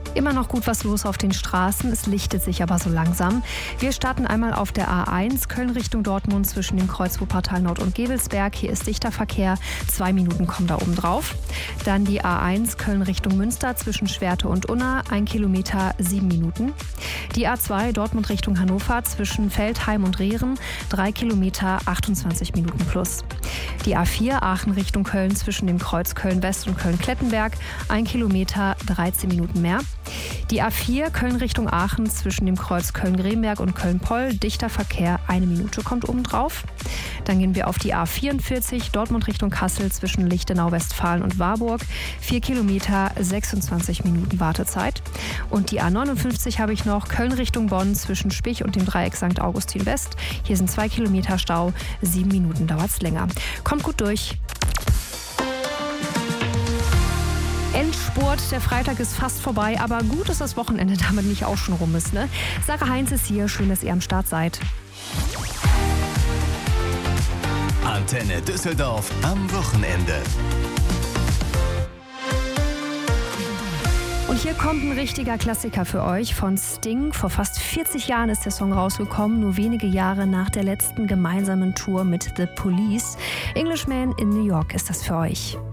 Immer noch gut was los auf den Straßen, es lichtet sich aber so langsam. Wir starten einmal auf der A1 Köln Richtung Dortmund zwischen dem Kreuz Wuppertal Nord und Gevelsberg. Hier ist dichter Verkehr, 2 Minuten kommen da oben drauf. Dann die A1 Köln Richtung Münster zwischen Schwerte und Unna, 1 Kilometer, 7 Minuten. Die A2 Dortmund Richtung Hannover zwischen Feldheim und Rehren, 3 Kilometer, 28 Minuten plus. Die A4 Aachen Richtung Köln zwischen dem Kreuz Köln-West und Köln-Klettenberg, 1 Kilometer, 13 Minuten mehr. Die A4 Köln Richtung Aachen zwischen dem Kreuz Köln-Gremberg und Köln-Poll, dichter Verkehr, 1 Minute kommt oben drauf. Dann gehen wir auf die A44 Dortmund Richtung Kassel zwischen Lichtenau-Westfalen und Warburg, 4 Kilometer, 26 Minuten Wartezeit. Und die A59 habe ich noch, Köln Richtung Bonn zwischen Spich und dem Dreieck St. Augustin West. Hier sind 2 Kilometer Stau, 7 Minuten dauert es länger. Kommt gut durch. Endspurt, der Freitag ist fast vorbei, aber gut, dass das Wochenende damit nicht auch schon rum ist, ne? Sarah Heinz ist hier, schön, dass ihr am Start seid. Antenne Düsseldorf am Wochenende. Und hier kommt ein richtiger Klassiker für euch von Sting. Vor fast 40 Jahren ist der Song rausgekommen, nur wenige Jahre nach der letzten gemeinsamen Tour mit The Police. Englishman in New York ist das für euch.